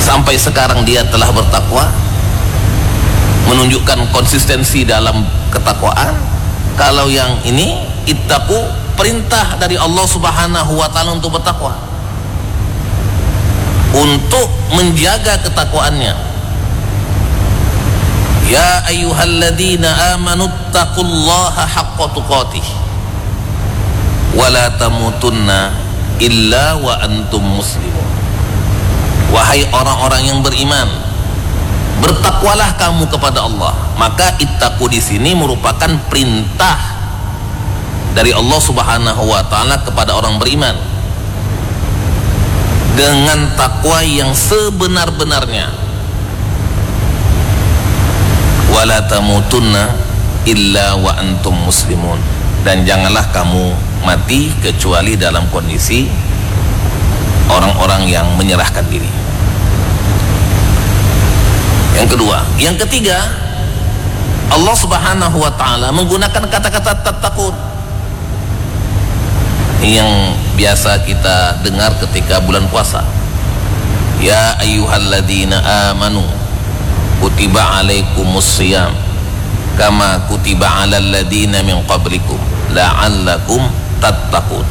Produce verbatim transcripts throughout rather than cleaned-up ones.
sampai sekarang dia telah bertakwa, menunjukkan konsistensi dalam ketakwaan. Kalau yang ini ittaqu, perintah dari Allah Subhanahu wa taala untuk bertakwa, untuk menjaga ketakwaannya. Ya ayyuhalladzina amanu taqullaha haqqa tuqatih wa la tamutunna illa wa antum muslimun. Wahai orang-orang yang beriman, bertakwalah kamu kepada Allah. Maka ittaqu di sini merupakan perintah dari Allah Subhanahu wa taala kepada orang beriman dengan takwa yang sebenar-benarnya. Wala tamutunna illa wa antum muslimun, dan janganlah kamu mati kecuali dalam kondisi orang-orang yang menyerahkan diri. Yang kedua, yang ketiga, Allah Subhanahu wa taala menggunakan kata-kata tattaqun yang biasa kita dengar ketika bulan puasa. Ya ayyuhalladzina amanu kutiba alaikumus shiyam kama kutiba alal ladzina min qablikum la'allakum tattaqun.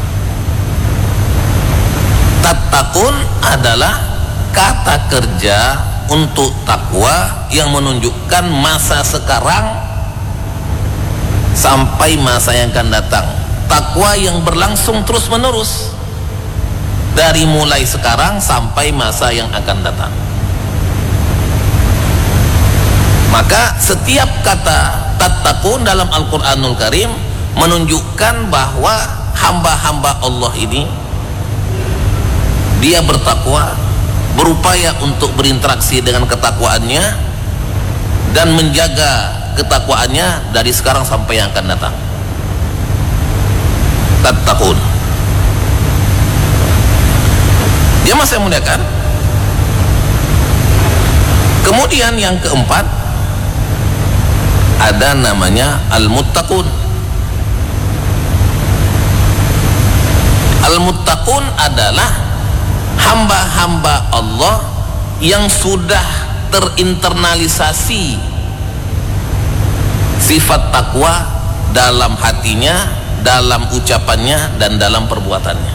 Tattaqun adalah kata kerja untuk takwa yang menunjukkan masa sekarang sampai masa yang akan datang. Takwa yang berlangsung terus menerus dari mulai sekarang sampai masa yang akan datang. Maka setiap kata tattaqun dalam Al-Quranul Karim menunjukkan bahwa hamba-hamba Allah ini dia bertakwa, berupaya untuk berinteraksi dengan ketakwaannya dan menjaga ketakwaannya dari sekarang sampai yang akan datang. Tattaqun. Dia masih muliakan. Kemudian yang keempat ada namanya al-muttaqun. Al-muttaqun adalah hamba-hamba Allah yang sudah terinternalisasi sifat takwa dalam hatinya, dalam ucapannya, dan dalam perbuatannya.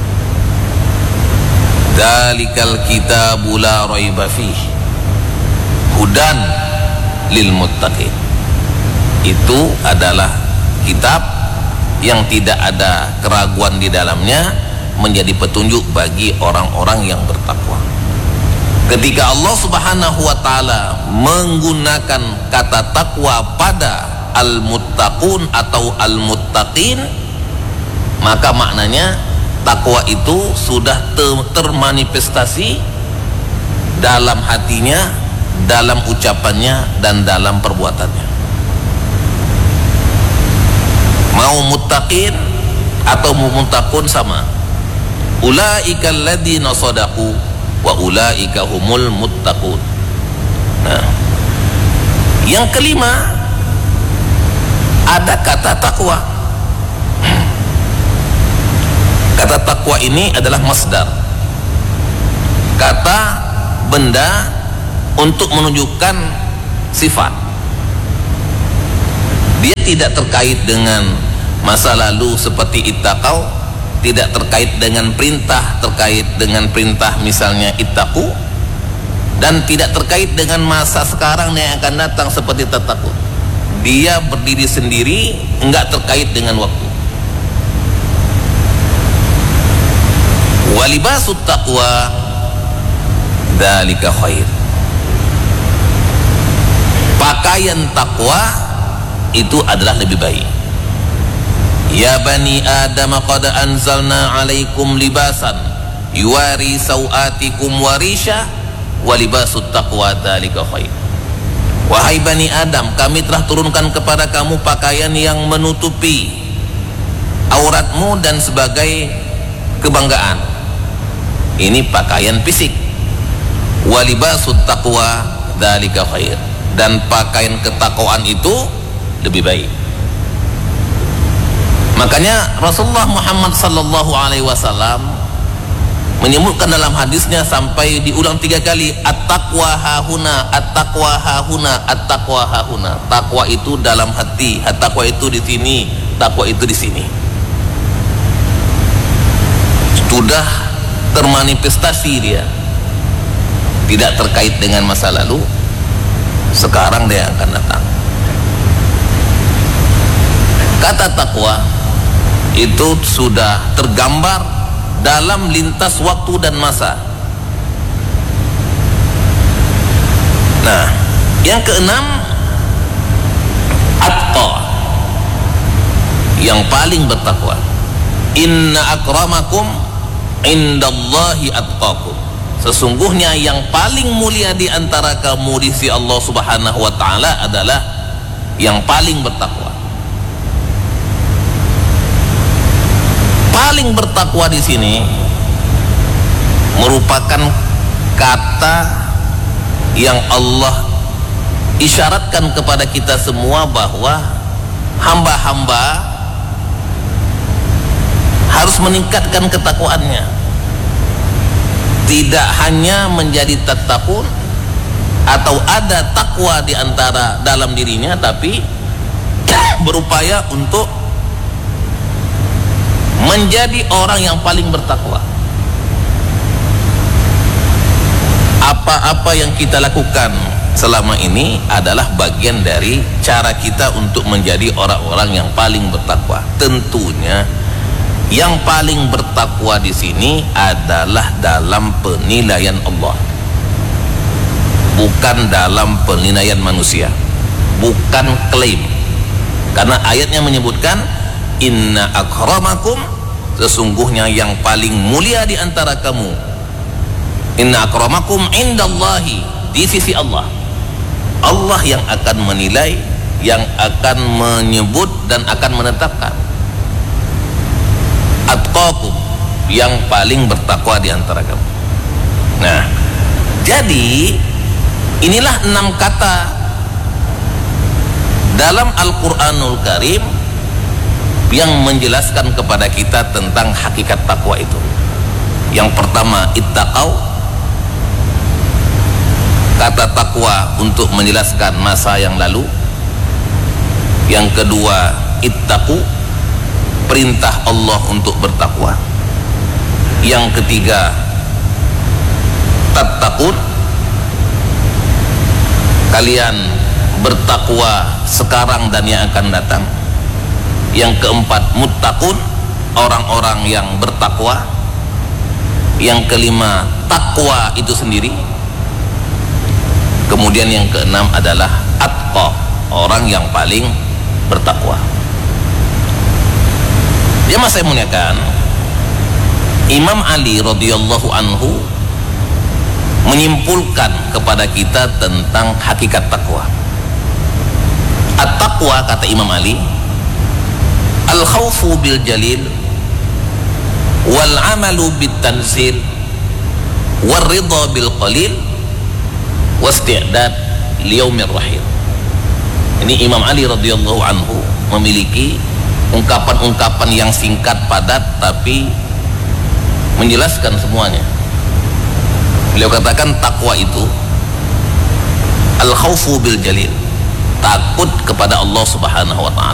Dzalikal kitabu la raiba fihi hudan lil muttaqin. Itu adalah kitab yang tidak ada keraguan di dalamnya, menjadi petunjuk bagi orang-orang yang bertakwa. Ketika Allah Subhanahu wa taala menggunakan kata takwa pada al-muttaqun atau al-muttaqin, maka maknanya takwa itu sudah termanifestasi dalam hatinya, dalam ucapannya, dan dalam perbuatannya. Mau muttaqin atau muttaqun sama. Ulaika alladzina shadaqu wa ulaika humul muttaqun. Nah, yang kelima ada kata takwa. Kata takwa ini adalah masdar, kata benda untuk menunjukkan sifat. Dia tidak terkait dengan masa lalu seperti ittaqau, tidak terkait dengan perintah terkait dengan perintah misalnya ittaqu, dan tidak terkait dengan masa sekarang yang akan datang seperti tattaqu. Dia berdiri sendiri, enggak terkait dengan waktu. Walibasut taqwa dzalika khair. Pakaian takwa itu adalah lebih baik. Ya bani Adam qad anzalna alaikum libasan yuwari sawatikum warisha walibasut taqwa dzalika khair. Wahai bani Adam, kami telah turunkan kepada kamu pakaian yang menutupi auratmu dan sebagai kebanggaan. Ini pakaian fisik. Walibasut taqwa dzalika khair, dan pakaian ketakwaan itu lebih baik. Makanya Rasulullah Muhammad sallallahu alaihi wasallam menyebutkan dalam hadisnya sampai diulang tiga kali, at-taqwa hahuna, at-taqwa hahuna, at-taqwa hahuna. Takwa itu dalam hati, at-taqwa itu di sini, takwa itu di sini. Sudah termanifestasi dia, tidak terkait dengan masa lalu, sekarang dia akan datang. Kata takwa itu sudah tergambar dalam lintas waktu dan masa. Nah, yang keenam, atqa, yang paling bertakwa. Inna akramakum indallahi atqakum. Sesungguhnya yang paling mulia di antara kamu di sisi Allah Subhanahu wa taala adalah yang paling bertakwa. Paling bertakwa di sini merupakan kata yang Allah isyaratkan kepada kita semua bahwa hamba-hamba harus meningkatkan ketakwaannya. Tidak hanya menjadi tattaqun atau ada takwa di antara dalam dirinya, tapi berupaya untuk menjadi orang yang paling bertakwa. Apa-apa yang kita lakukan selama ini adalah bagian dari cara kita untuk menjadi orang-orang yang paling bertakwa. Tentunya yang paling bertakwa di sini adalah dalam penilaian Allah, bukan dalam penilaian manusia, bukan klaim. Karena ayatnya menyebutkan inna akramakum, sesungguhnya yang paling mulia di antara kamu, inna akramakum indallahi, di sisi Allah. Allah yang akan menilai, yang akan menyebut dan akan menetapkan. Atqakum, yang paling bertakwa di antara kamu. Nah, jadi inilah enam kata dalam Al-Quranul Karim yang menjelaskan kepada kita tentang hakikat takwa itu. Yang pertama, ittaqau, kata takwa untuk menjelaskan masa yang lalu. Yang kedua, ittaqu, perintah Allah untuk bertakwa. Yang ketiga, tattaqun, kalian bertakwa sekarang dan yang akan datang. Yang keempat, muttaqun, orang-orang yang bertakwa. Yang kelima, takwa itu sendiri. Kemudian yang keenam adalah atqa, orang yang paling bertakwa. Jemaah saya muliakan, Imam Ali radhiyallahu anhu menyimpulkan kepada kita tentang hakikat takwa. At-taqwa, kata Imam Ali, al-khawfu bil jalil wal amalu bit tanzil wal ridha bil qalil wasti'dad liyaumir rahil. Ini Imam Ali radhiyallahu anhu memiliki ungkapan-ungkapan yang singkat, padat, tapi menjelaskan semuanya. Beliau katakan takwa itu al-khawfu bil jalil, takut kepada Allah Subhanahu wa ta'ala.